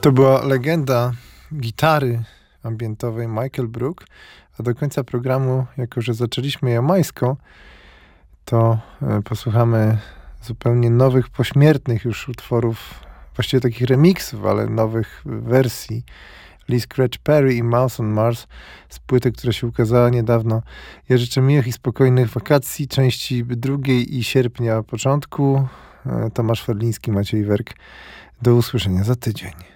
To była legenda gitary ambientowej Michael Brook, a do końca programu, jako że zaczęliśmy jamańsko, to posłuchamy zupełnie nowych, pośmiertnych już utworów, właściwie takich remixów, ale nowych wersji Lee Scratch Perry i Mouse on Mars z płyty, która się ukazała niedawno. Ja życzę miłych i spokojnych wakacji, części 2 i sierpnia początku. Tomasz Ferliński, Maciej Werk. Do usłyszenia za tydzień.